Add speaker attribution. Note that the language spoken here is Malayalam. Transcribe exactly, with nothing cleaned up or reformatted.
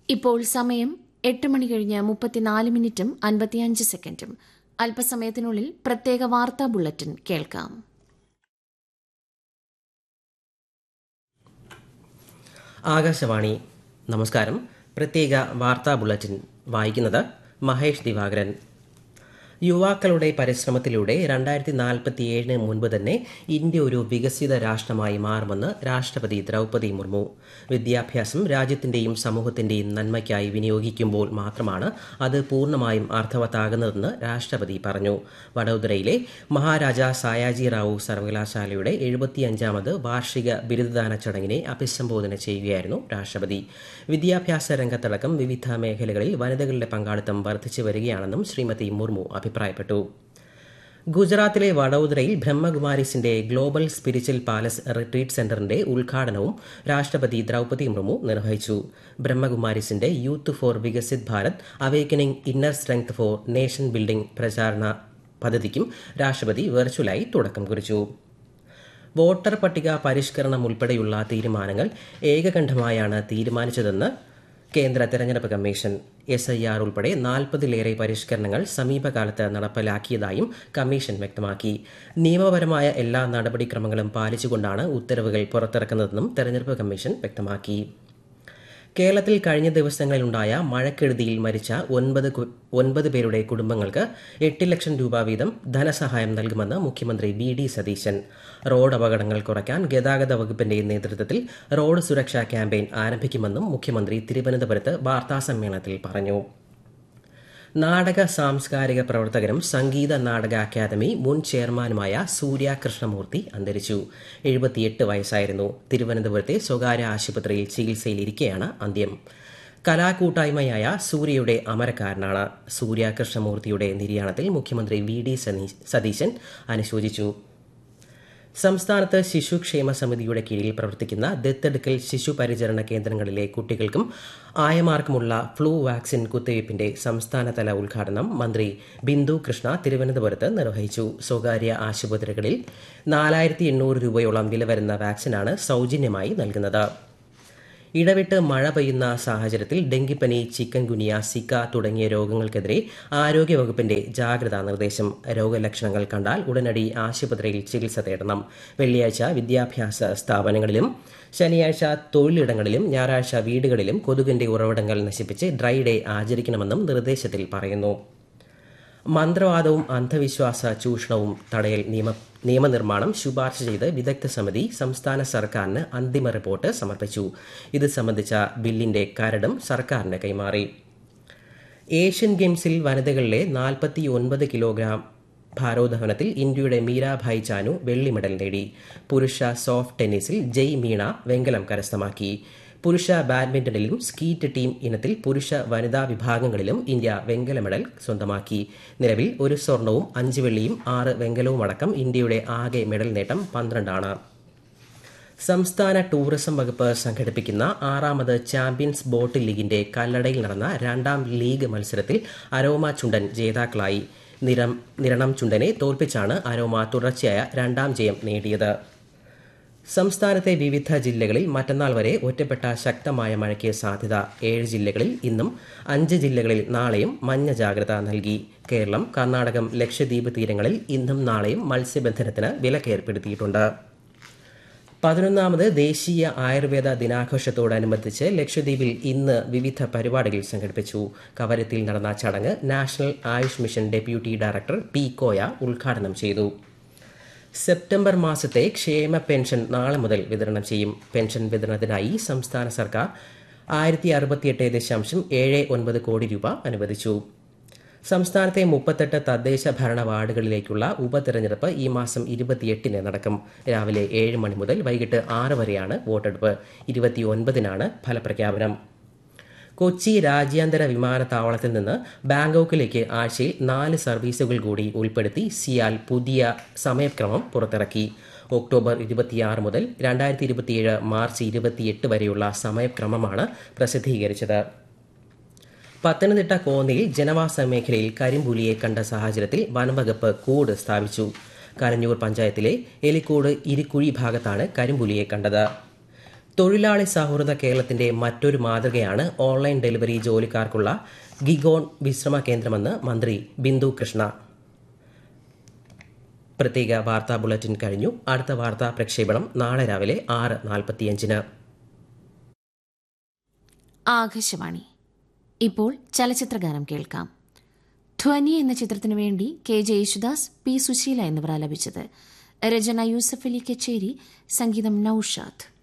Speaker 1: ഇപ്പോൾ സമയം എട്ട് മണി കഴിഞ്ഞ് മുപ്പത്തിനാല് മിനിറ്റും അൻപത്തിയഞ്ച് സെക്കൻഡും. അല്പസമയത്തിനുള്ളിൽ പ്രത്യേക വാർത്താ ബുള്ളറ്റിൻ കേൾക്കാം.
Speaker 2: ആകാശവാണി. നമസ്കാരം. പ്രത്യേക വാർത്താ ബുള്ളറ്റിൻ വായിക്കുന്നത് മഹേഷ് ദിവാകരൻ. യുവാക്കളുടെ പരിശ്രമത്തിലൂടെ രണ്ടായിരത്തി നാൽപ്പത്തിയേഴിന് മുൻപ് തന്നെ ഇന്ത്യ ഒരു വികസിത രാഷ്ട്രമായി മാറുമെന്ന് രാഷ്ട്രപതി ദ്രൗപദി മുർമു. വിദ്യാഭ്യാസം രാജ്യത്തിന്റെയും സമൂഹത്തിന്റെയും നന്മയ്ക്കായി വിനിയോഗിക്കുമ്പോൾ മാത്രമാണ് അത് പൂർണ്ണമായും അർത്ഥവത്താകുന്നതെന്ന് രാഷ്ട്രപതി പറഞ്ഞു. വഡോദരയിലെ മഹാരാജാ സായാജി റാവു സർവകലാശാലയുടെ എഴുപത്തിയഞ്ചാമത് വാർഷിക ബിരുദദാന ചടങ്ങിനെ അഭിസംബോധന ചെയ്യുകയായിരുന്നു രാഷ്ട്രപതി. വിദ്യാഭ്യാസ രംഗത്തടക്കം വിവിധ മേഖലകളിൽ വനിതകളുടെ പങ്കാളിത്തം വർദ്ധിച്ചു വരികയാണെന്നും ശ്രീമതി മുർമു അഭിപ്രായപ്പെട്ടു. ഗുജറാത്തിലെ വഡോദരയിൽ ബ്രഹ്മകുമാരീസിന്റെ ഗ്ലോബൽ സ്പിരിച്വൽ പാലസ് റിട്രീറ്റ് സെന്ററിന്റെ ഉദ്ഘാടനവും രാഷ്ട്രപതി ദ്രൗപദി മുർമു നിർവഹിച്ചു. ബ്രഹ്മകുമാരീസിന്റെ youth four Viksit Bharat അവേക്കനിംഗ് inner strength four nation building പ്രചാരണ പദ്ധതിക്കും രാഷ്ട്രപതി വെർച്വലായി തുടക്കം കുറിച്ചു. വോട്ടർ പട്ടിക പരിഷ്കരണം ഉൾപ്പെടെയുള്ള തീരുമാനങ്ങൾ ഏകകണ്ഠമായാണ് തീരുമാനിച്ചതെന്ന് കേന്ദ്ര തെരഞ്ഞെടുപ്പ് കമ്മീഷൻ. എസ് ഐ ആർ ഉൾപ്പെടെ നാൽപ്പതിലേറെ പരിഷ്കരണങ്ങൾ സമീപകാലത്ത് നടപ്പിലാക്കിയതായും കമ്മീഷൻ വ്യക്തമാക്കി. നിയമപരമായ എല്ലാ നടപടിക്രമങ്ങളും പാലിച്ചുകൊണ്ടാണ് ഉത്തരവുകൾ പുറത്തിറക്കുന്നതെന്നും തെരഞ്ഞെടുപ്പ് കമ്മീഷൻ വ്യക്തമാക്കി. കേരളത്തിൽ കഴിഞ്ഞ ദിവസങ്ങളിലുണ്ടായ മഴക്കെടുതിയിൽ മരിച്ച ഒൻപത് ഒൻപത് പേരുടെ കുടുംബങ്ങൾക്ക് എട്ട് ലക്ഷം രൂപ വീതം ധനസഹായം നൽകുമെന്ന് മുഖ്യമന്ത്രി വി ഡി സതീശൻ. റോഡ് അപകടങ്ങൾ കുറയ്ക്കാൻ ഗതാഗത വകുപ്പിന്റെ നേതൃത്വത്തിൽ റോഡ് സുരക്ഷാ ക്യാമ്പയിൻ ആരംഭിക്കുമെന്നും മുഖ്യമന്ത്രി തിരുവനന്തപുരത്ത് വാർത്താസമ്മേളനത്തിൽ പറഞ്ഞു. നാടക സാംസ്കാരിക പ്രവർത്തകനും സംഗീത നാടക അക്കാദമി മുൻ ചെയർമാനുമായ സൂര്യ കൃഷ്ണമൂർത്തി അന്തരിച്ചു. എഴുപത്തിയെട്ട് വയസ്സായിരുന്നു. തിരുവനന്തപുരത്തെ സ്വകാര്യ ആശുപത്രിയിൽ ചികിത്സയിലിരിക്കെയാണ് അന്ത്യം. കലാകൂട്ടായ്മയായ സൂര്യയുടെ അമരക്കാരനാണ്. സൂര്യ കൃഷ്ണമൂർത്തിയുടെ നിര്യാണത്തിൽ മുഖ്യമന്ത്രി വി ഡി സതീശൻ അനുശോചിച്ചു. സംസ്ഥാനത്ത് ശിശുക്ഷേമ സമിതിയുടെ കീഴിൽ പ്രവർത്തിക്കുന്ന ദത്തെടുക്കൽ ശിശു പരിചരണ കേന്ദ്രങ്ങളിലെ കുട്ടികൾക്കും ആയമാർക്കുമുള്ള ഫ്ലൂ വാക്സിൻ കുത്തിവയ്പ്പിന്റെ സംസ്ഥാനതല ഉദ്ഘാടനം മന്ത്രി ബിന്ദു കൃഷ്ണ തിരുവനന്തപുരത്ത് നിർവഹിച്ചു. സ്വകാര്യ ആശുപത്രികളിൽ നാലായിരത്തി എണ്ണൂറ് രൂപയോളം വില വരുന്ന വാക്സിനാണ് സൗജന്യമായി നൽകുന്നത്. ഇടവിട്ട് മഴ പെയ്യുന്ന സാഹചര്യത്തിൽ ഡെങ്കിപ്പനി, ചിക്കൻ ഗുനിയ, സിക്ക തുടങ്ങിയ രോഗങ്ങൾക്കെതിരെ ആരോഗ്യവകുപ്പിന്റെ ജാഗ്രതാ നിർദ്ദേശം. രോഗലക്ഷണങ്ങൾ കണ്ടാൽ ഉടനടി ആശുപത്രിയിൽ ചികിത്സ തേടണം. വെള്ളിയാഴ്ച വിദ്യാഭ്യാസ സ്ഥാപനങ്ങളിലും ശനിയാഴ്ച തൊഴിലിടങ്ങളിലും ഞായറാഴ്ച വീടുകളിലും കൊതുകിന്റെ ഉറവിടങ്ങൾ നശിപ്പിച്ച് ഡ്രൈ ഡേ ആചരിക്കണമെന്നും നിർദ്ദേശത്തിൽ പറയുന്നു. മന്ത്രവാദവും അന്ധവിശ്വാസ ചൂഷണവും തടയൽ നിയമ നിയമനിർമ്മാണം ശുപാർശ ചെയ്ത് വിദഗ്ധ സമിതി സംസ്ഥാന സർക്കാരിന് അന്തിമ റിപ്പോർട്ട് സമർപ്പിച്ചു. ഇത് സംബന്ധിച്ച ബില്ലിന്റെ കരടും സർക്കാരിന് കൈമാറി. ഏഷ്യൻ ഗെയിംസിൽ വനിതകളിലെ നാൽപ്പത്തി ഒൻപത് കിലോഗ്രാം ഭാരോദ്വഹനത്തിൽ ഇന്ത്യയുടെ മീരാഭായ് ചാനു വെള്ളി മെഡൽ നേടി. പുരുഷ സോഫ്റ്റ് ടെന്നീസിൽ ജയ് മീണ വെങ്കലം കരസ്ഥമാക്കി. പുരുഷ ബാഡ്മിന്റണിലും സ്കീറ്റ് ടീം ഇനത്തിൽ പുരുഷ വനിതാ വിഭാഗങ്ങളിലും ഇന്ത്യ വെങ്കല മെഡൽ സ്വന്തമാക്കി. നിലവിൽ ഒരു സ്വർണവും അഞ്ച് വെള്ളിയും ആറ് വെങ്കലവും അടക്കം ഇന്ത്യയുടെ ആകെ മെഡൽ നേട്ടം പന്ത്രണ്ടാണ്. സംസ്ഥാന ടൂറിസം വകുപ്പ് സംഘടിപ്പിക്കുന്ന ആറാമത് ചാമ്പ്യൻസ് ബോട്ട് ലീഗിന്റെ കല്ലടയിൽ നടന്ന രണ്ടാം ലീഗ് മത്സരത്തിൽ അരോമ ചുണ്ടൻ ജേതാക്കളായി. നിരം നിരണം ചുണ്ടനെ തോൽപ്പിച്ചാണ് അരോമ തുടർച്ചയായ രണ്ടാം ജയം നേടിയത്. സംസ്ഥാനത്തെ വിവിധ ജില്ലകളിൽ മറ്റന്നാൾ വരെ ഒറ്റപ്പെട്ട ശക്തമായ മഴയ്ക്ക് സാധ്യത. ഏഴ് ജില്ലകളിൽ ഇന്നും അഞ്ച് ജില്ലകളിൽ നാളെയും മഞ്ഞ ജാഗ്രത നൽകി. കേരളം, കർണാടകം, ലക്ഷദ്വീപ് തീരങ്ങളിൽ ഇന്നും നാളെയും മത്സ്യബന്ധനത്തിന് വിലക്കേർപ്പെടുത്തിയിട്ടുണ്ട്. പതിനൊന്നാമത് ദേശീയ ആയുർവേദ ദിനാഘോഷത്തോടനുബന്ധിച്ച് ലക്ഷദ്വീപിൽ ഇന്ന് വിവിധ പരിപാടികൾ സംഘടിപ്പിച്ചു. കവരത്തിയിൽ നടന്ന ചടങ്ങ് national Ayush mission deputy director P Koya ഉദ്ഘാടനം ചെയ്തു. സെപ്റ്റംബർ മാസത്തെ ക്ഷേമ പെൻഷൻ നാളെ മുതൽ വിതരണം ചെയ്യും. പെൻഷൻ വിതരണത്തിനായി സംസ്ഥാന സർക്കാർ ആയിരത്തി അറുപത്തിയെട്ട് ദശാംശം ഏഴ് ഒൻപത് കോടി രൂപ അനുവദിച്ചു. സംസ്ഥാനത്തെ മുപ്പത്തെട്ട് തദ്ദേശ ഭരണ വാർഡുകളിലേക്കുള്ള ഉപതെരഞ്ഞെടുപ്പ് ഈ മാസം ഇരുപത്തിയെട്ടിന് നടക്കും. രാവിലെ ഏഴ് മണി മുതൽ വൈകിട്ട് ആറ് വരെയാണ് വോട്ടെടുപ്പ്. ഇരുപത്തിയൊൻപതിനാണ് ഫലപ്രഖ്യാപനം. കൊച്ചി രാജ്യാന്തര വിമാനത്താവളത്തിൽ നിന്ന് ബാങ്കോക്കിലേക്ക് ആഴ്ചയിൽ നാല് സർവീസുകൾ കൂടി ഉൾപ്പെടുത്തി സിയാൽ പുതിയ സമയക്രമം പുറത്തിറക്കി. ഒക്ടോബർ ഇരുപത്തിയാറ് മുതൽ രണ്ടായിരത്തി ഇരുപത്തിയേഴ് മാർച്ച് ഇരുപത്തിയെട്ട് വരെയുള്ള സമയക്രമമാണ് പ്രസിദ്ധീകരിച്ചത്. പത്തനംതിട്ട കോന്നിയിൽ ജനവാസ മേഖലയിൽ കരിമ്പുലിയെ കണ്ട സാഹചര്യത്തിൽ വനംവകുപ്പ് കൂട് സ്ഥാപിച്ചു. കരഞ്ഞൂർ പഞ്ചായത്തിലെ എലിക്കോട് ഇരിക്കുഴി ഭാഗത്താണ് കരിമ്പുലിയെ കണ്ടത്. തൊഴിലാളി സൗഹൃദ കേരളത്തിന്റെ മറ്റൊരു മാതൃകയാണ് ഓൺലൈൻ ഡെലിവറി ജോലിക്കാർക്കുള്ള ഗിഗോൺ വിശ്രമ കേന്ദ്രമെന്ന് മന്ത്രി ബിന്ദു കൃഷ്ണ. പ്രത്യേക വാർത്താ ബുള്ളറ്റിൻ കഴിഞ്ഞു. അടുത്ത വാർത്താ പ്രക്ഷേപണം നാളെ രാവിലെ ആറ് നാൽപ്പത്തിയഞ്ചിന്.
Speaker 1: ആകാശവാണി. ഇപ്പോൾ ചലച്ചിത്രഗാനം കേൾക്കാം. ധ്വനി എന്ന ചിത്രത്തിനു വേണ്ടി K J Yesudas, P Susheela എന്നിവർ ആലപിച്ചത്. രചന യൂസഫ് അലി കച്ചേരി, സംഗീതം നൌഷാദ്.